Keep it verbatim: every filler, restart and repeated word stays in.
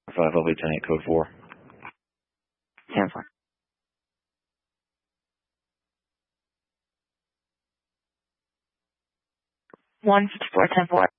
five, L V ten eight, code four. ten four. one fifty-four, ten four.